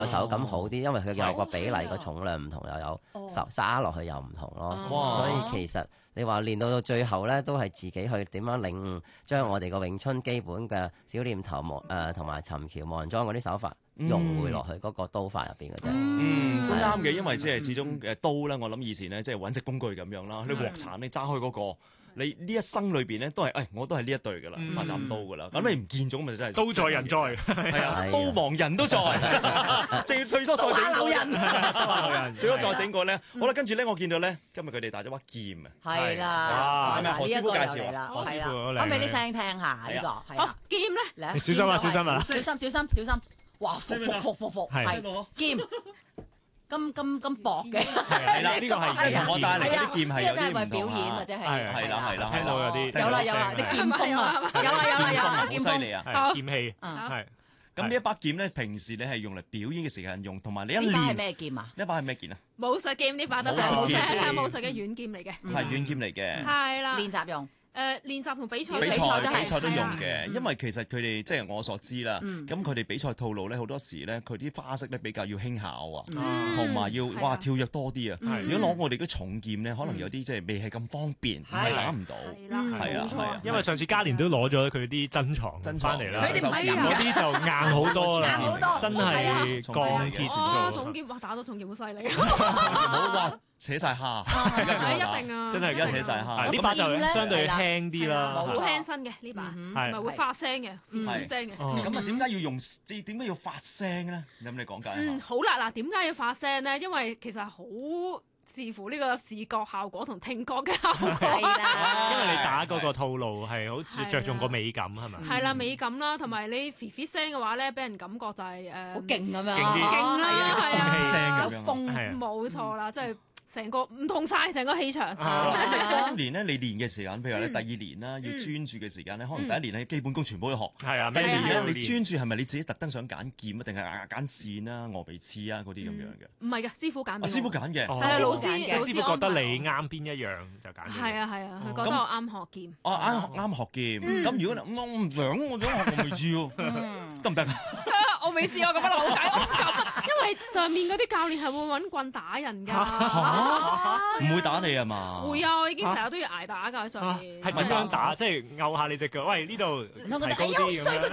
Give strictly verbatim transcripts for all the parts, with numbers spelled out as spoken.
手感好啲，因為佢有個比例個重量唔同，又有手揸落去又唔同咯。所以其實你話練到到最後咧，都係自己去點樣領悟，將我哋個詠春基本嘅小念頭誒同埋尋橋望莊嗰啲手法融匯落去嗰個刀法入邊嘅啫。 嗯，都啱嘅，因為即係始終誒刀咧，我諗以前咧即係揾食工具咁樣啦。你鑊鏟你揸開嗰個。你呢一生裏邊咧都係，誒我都係呢一隊噶啦，八斬刀噶啦。咁你唔見咗咪真係刀在人在， 係啊，刀亡人都在，最最多再整個人，最多再整個咧。好啦，跟住咧我見到咧，今日佢哋帶咗把劍啊， 係啦， 係咪何師傅介紹啦？ 何師傅， 講俾啲聲聽下呢個， 好劍咧， 小心啊，小心啊， 小心小心小心，哇，服服服服服，係劍。咁咁咁薄嘅， 係啦，呢個係即係同我帶嚟嗰啲劍係有啲唔同啊，或者係係啦係啦， 聽到有啲有啦有啦，啲劍鋒啊，有啦有啦有啦， 好犀利啊， 劍氣係。 咁呢一把劍咧，平時你係用嚟表演嘅時間用，同埋你一練。 呢把係咩劍啊？ 呢把係咩劍啊？ 武術劍，呢把都係武術係武術嘅軟劍嚟嘅， 係軟劍嚟嘅， 係啦， 練習用。 誒練習同比賽比賽都比賽都用嘅，因為其實佢哋即係我所知啦，咁佢哋比賽套路咧好多時咧，佢啲花式咧比較要輕巧啊，同埋要哇跳躍多啲啊。如果攞我哋啲重劍咧，可能有啲即係未係咁方便，係打唔到。係啊係啊， 因為上次嘉年都攞咗佢啲珍藏珍翻嚟啦， 佢哋唔係嗰啲就硬好多啦， 硬好多真係鋼鐵哇！ 做。 重劍哇，打到重劍好犀利， 唔好話扯晒蝦， 係一定啊！ 真係而家扯晒蝦。 呢把就相對輕啲啦。 好輕身嘅呢把，唔係會發聲嘅，發聲嘅。 咁啊，點解要用？即係點解要發聲咧？有冇你講解？ 嗯，好啦，嗱，點解要發聲咧？因為其實好視乎呢個視覺效果同聽覺嘅效果。 係啦， 因為你打嗰個套路係好似着重個美感係咪？ 係啦，美感啦，同埋你 fit fit 聲嘅話咧，俾人感覺就係誒好勁咁樣， 勁啲勁啦，係啊， 有風， 冇錯啦，即係。成個唔同晒，成個氣場。 咁你當年咧，你練嘅時間，譬如你第二年啦，要專注嘅時間咧，可能第一年咧基本功全部都學。 係啊， 第二年咧，你專注係咪你自己特登想揀劍啊，定係揀線啊、峨眉刺啊嗰啲咁樣嘅？ 唔係嘅，師傅揀。 師傅揀嘅， 係啊，老師師傅覺得你啱邊一樣就揀。 係啊係啊，佢覺得我啱學劍。 哦，啱啱學劍。咁如果我唔想，我想學峨眉刺喎，得唔得？ 我未試過咁樣扭解，我唔敢，因為上面嗰啲教練係會揾棍打人㗎。 唔會打你啊嘛？ 會啊！我已經成日都要捱打㗎喺上面。 係點樣打？即係拗下你隻腳，喂呢度提高啲咁樣。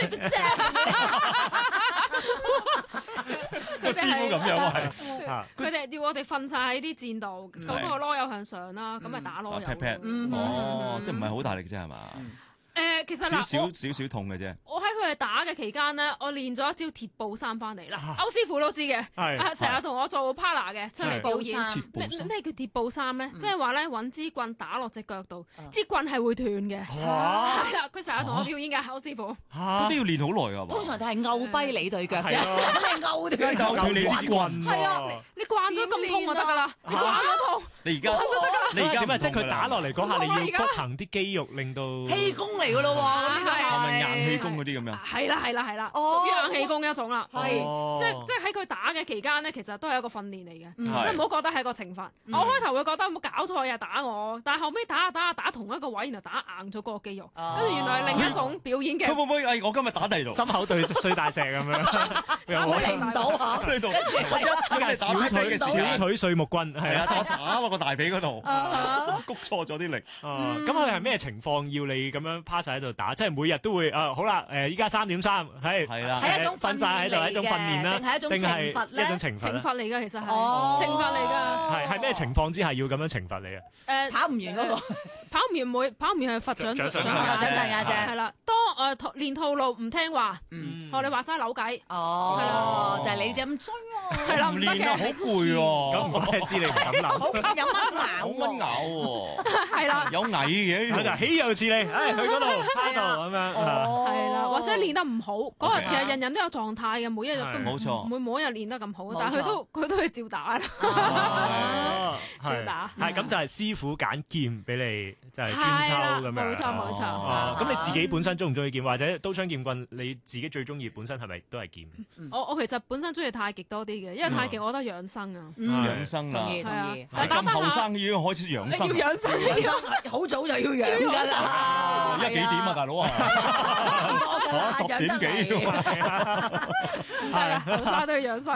個師傅咁樣係， 佢哋要我哋瞓晒喺啲箭度，咁個籮柚向上啦，咁咪打籮柚。 哦，即係唔係好大力啫係嘛？ 誒，其實少少少少痛嘅啫。 我喺佢哋打嘅期間咧，我練咗一招鐵布衫翻嚟啦。歐師傅都知嘅，成日同我做 partner 嘅出嚟表演。咩咩叫鐵布衫咧？即係話咧揾支棍打落隻腳度，支棍係會斷嘅。係啦，佢成日同我表演嘅，歐師傅。 嗰啲要練好耐㗎嘛。 通常就係拗跛你對腳啫，咁你拗斷拗斷你支棍。 係啊，你慣咗咁痛就得㗎啦，你慣咗痛。 你而家你而家點啊？即係佢打落嚟嗰下，你要骨行啲肌肉，令到氣功嚟㗎咯喎，呢個係咪硬氣功嗰啲咁樣？ 係啦係啦係啦，屬於硬氣功一種啦。係，即係即係喺佢打嘅期間咧，其實都係一個訓練嚟嘅，即係唔好覺得係一個懲罰。我開頭會覺得冇搞錯呀打我，但係後尾打下打下打同一個位，然後打硬咗嗰個肌肉，跟住原來係另一種表演嘅。 佢會唔會誒？我今日打第度， 心口對碎大石咁樣， 我認唔到嚇。 呢度一真係小腿小腿碎木棍，係啊， 我打落個大髀嗰度，谷錯咗啲力。 咁佢係咩情況要你咁樣趴晒喺度打？即係每日都會啊，好啦，誒依家三點三，係係啦， 係一種瞓晒喺度，係一種訓練啦， 定係一種懲罰咧？ 一種懲罰， 懲罰嚟㗎，其實係哦， 懲罰嚟㗎。 係係咩情況之下要咁樣懲罰你啊？ 誒， 跑唔完嗰個， 跑唔完會跑唔完係罰獎獎獎獎賞嘅啫。 係啦，當誒練套路唔聽話，學你話齋扭計。 哦，就係你咁衰喎。 係啦， 唔練啊，好攰喎。 咁我真係知你唔敢扭。 有蚊咬， 好蚊咬喎。 係啦， 有蟻嘅， 佢就豈有此理，唉，去嗰度，喺度咁樣。 係啦，或者練得唔好，嗰日其實人人都有狀態嘅，每一日都冇錯， 唔會每一日練得咁好，但係佢都佢都會照打啦。照打。 係咁就係師傅揀劍俾你，就係專抽咁樣。 冇錯冇錯。 咁你自己本身中唔中意劍，或者刀槍劍棍，你自己最中意本身係咪都係劍？ 我我其實本身中意太極多啲嘅，因為太極我覺得養生啊。 養生啦， 同意同意。 但係咁後生已經開始養生。 要養生， 好早就要養㗎啦。 而家幾點啊，大佬啊？ 十點幾， 係啊，後生都要養生。